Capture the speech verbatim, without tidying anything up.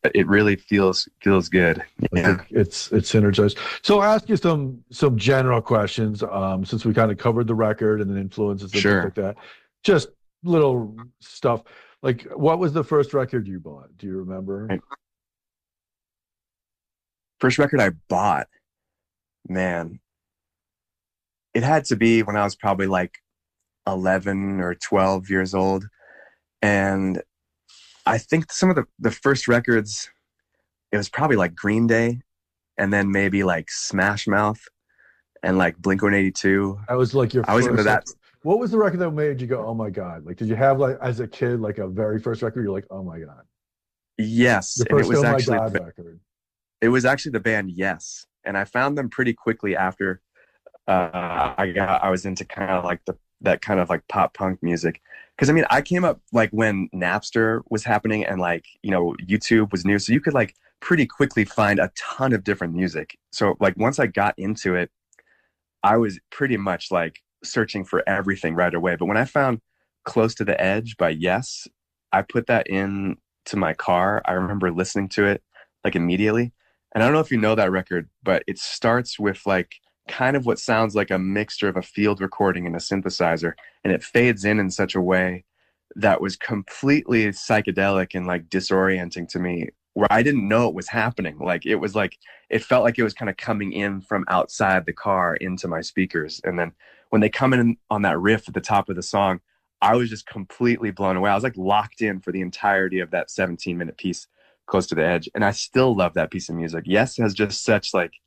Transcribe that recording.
it really feels feels good. Like Yeah. it, it's it's synergized. So I'll ask you some some general questions, um, since we kind of covered the record and the influences and things like Sure. that. Just little stuff. Like, what was the first record you bought? Do you remember? Right. First record I bought, man, it had to be when I was probably like eleven or twelve years old. And I think some of the, the first records, it was probably like Green Day and then maybe like Smash Mouth and like Blink one eighty-two. That was like your I was into first, like, that. what was the record that made you go, oh my God? Like, did you have, like, as a kid, like a very first record? You're like, oh my God. Yes. Your And it first was oh my actually, God record. it was actually the band Yes. And I found them pretty quickly after uh, I got, I was into kind of like the, that kind of like pop punk music. Cause I mean, I came up like when Napster was happening and like, you know, YouTube was new. So you could like pretty quickly find a ton of different music. So like once I got into it, I was pretty much like searching for everything right away. But when I found Close to the Edge by Yes, I put that in to my car. I remember listening to it like immediately. And I don't know if you know that record, but it starts with like kind of what sounds like a mixture of a field recording and a synthesizer. And it fades in in such a way that was completely psychedelic and like disorienting to me, where I didn't know it was happening. Like it was like, it felt like it was kind of coming in from outside the car into my speakers. And then when they come in on that riff at the top of the song, I was just completely blown away. I was like locked in for the entirety of that seventeen minute piece, Close to the Edge. And I still love that piece of music. Yes has just such like